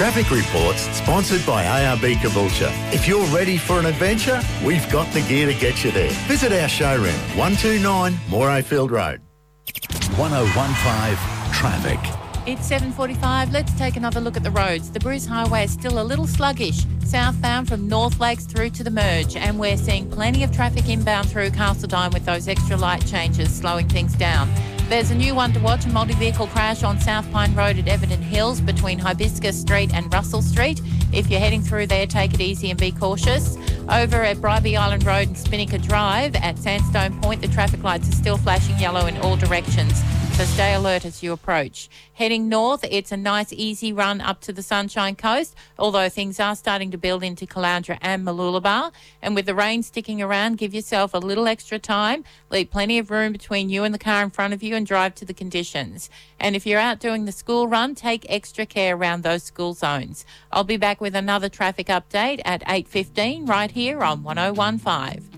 Traffic Reports, sponsored by ARB Caboolture. If you're ready for an adventure, we've got the gear to get you there. Visit our showroom, 129 Morayfield Road. 1015 Traffic. It's 7:45. Let's take another look at the roads. The Bruce Highway is still a little sluggish, southbound from North Lakes through to the Merge, and we're seeing plenty of traffic inbound through Castledine with those extra light changes slowing things down. There's a new one to watch, a multi-vehicle crash on South Pine Road at Everton Hills between Hibiscus Street and Russell Street. If you're heading through there, take it easy and be cautious. Over at Bribie Island Road and Spinnaker Drive at Sandstone Point, the traffic lights are still flashing yellow in all directions, so stay alert as you approach. Heading north, it's a nice easy run up to the Sunshine Coast, although things are starting to build into Caloundra and Mooloolaba. And with the rain sticking around, give yourself a little extra time, leave plenty of room between you and the car in front of you, and drive to the conditions. And if you're out doing the school run, take extra care around those school zones. I'll be back with another traffic update at 8:15 right here on 1015.